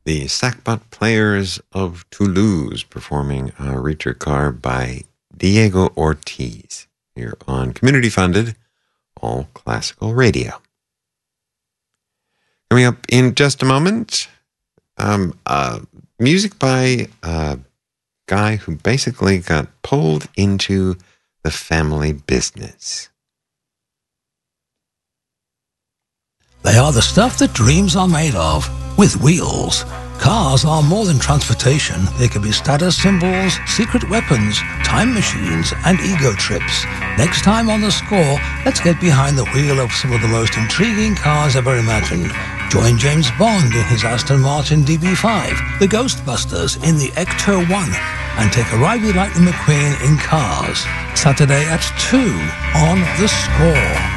The Sackbut Players of Toulouse performing Reacher Car by Diego Ortiz here on community-funded all classical radio. Coming up in just a moment, music by a guy who basically got pulled into the family business. They are the stuff that dreams are made of, with wheels. Cars are more than transportation. They can be status symbols, secret weapons, time machines, and ego trips. Next time on The Score, let's get behind the wheel of some of the most intriguing cars ever imagined. Join James Bond in his Aston Martin DB5, the Ghostbusters in the Ecto 1, and take a ride with Lightning McQueen in Cars. Saturday at 2 on The Score.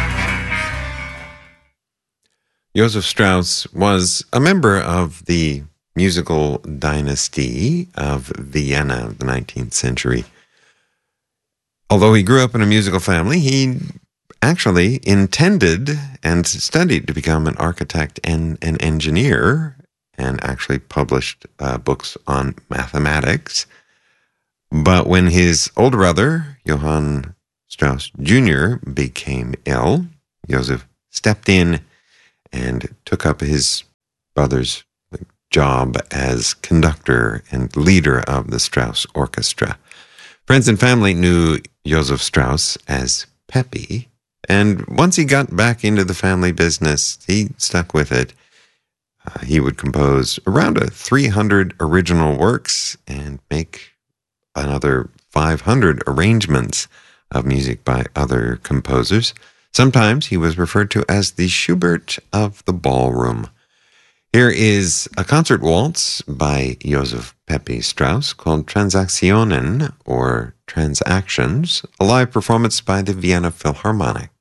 Joseph Strauss was a member of the musical dynasty of Vienna of the 19th century. Although he grew up in a musical family, he actually intended and studied to become an architect and an engineer, and actually published books on mathematics. But when his older brother, Johann Strauss Jr., became ill, Joseph stepped in and took up his brother's job as conductor and leader of the Strauss Orchestra. Friends and family knew Joseph Strauss as Peppy, and once he got back into the family business, he stuck with it. He would compose around 300 original works and make another 500 arrangements of music by other composers. Sometimes he was referred to as the Schubert of the ballroom. Here is a concert waltz by Joseph Peppy Strauss called Transaktionen, or Transactions, a live performance by the Vienna Philharmonic.